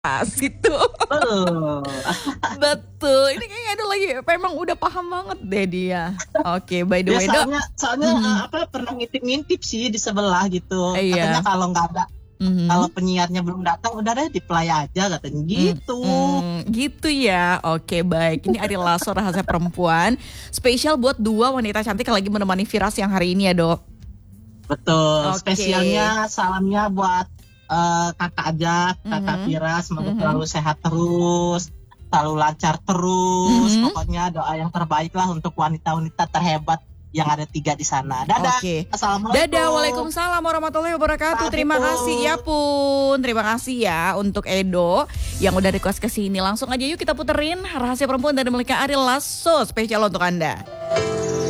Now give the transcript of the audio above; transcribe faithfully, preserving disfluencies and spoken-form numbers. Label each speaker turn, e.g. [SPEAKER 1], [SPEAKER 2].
[SPEAKER 1] Situ.
[SPEAKER 2] Betul.
[SPEAKER 1] Betul, ini kayaknya ada lagi, memang udah paham banget deh dia. Oke, by the
[SPEAKER 2] Ya
[SPEAKER 1] way, Dok.
[SPEAKER 2] soalnya soalnya
[SPEAKER 1] Mhm.
[SPEAKER 2] eh, apa pernah ngintip-ngintip sih di sebelah gitu.
[SPEAKER 1] Iya.
[SPEAKER 2] Katanya kalau nggak ada, kalau
[SPEAKER 1] Mhm.
[SPEAKER 2] penyiarnya belum datang, udah deh di play aja katanya
[SPEAKER 1] Mmm,
[SPEAKER 2] gitu.
[SPEAKER 1] mmm, gitu ya. Oke, baik. Ini Ari Lasso Rahasia Perempuan, spesial buat dua wanita cantik yang lagi menemani Vira siang hari ini ya, Dok.
[SPEAKER 2] Betul.
[SPEAKER 1] Oke.
[SPEAKER 2] Spesialnya salamnya buat eh, kakak aja, kakak
[SPEAKER 1] Mhm.
[SPEAKER 2] Vira, semoga
[SPEAKER 1] Mhm.
[SPEAKER 2] selalu sehat terus, selalu lancar terus.
[SPEAKER 1] Mhm.
[SPEAKER 2] Pokoknya doa yang terbaik lah untuk wanita-wanita terhebat yang ada tiga di sana. Dadah.
[SPEAKER 1] Oke.
[SPEAKER 2] Assalamualaikum.
[SPEAKER 1] Dadah, waalaikumsalam warahmatullahi wabarakatuh.
[SPEAKER 2] Pamit,
[SPEAKER 1] Terima kasih
[SPEAKER 2] Pun.
[SPEAKER 1] ya Pun. Terima kasih ya untuk Edo yang udah request ke sini. Langsung aja yuk kita puterin Rahasia Perempuan dari Melika Ari Lasso spesial untuk Anda.